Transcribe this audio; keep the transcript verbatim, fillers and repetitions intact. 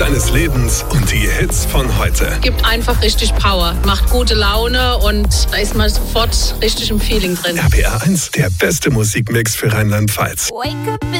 deines Lebens und die Hits von heute. Gibt einfach richtig Power, macht gute Laune und da ist man sofort richtig im Feeling drin. R P R eins, der beste Musikmix für Rheinland-Pfalz.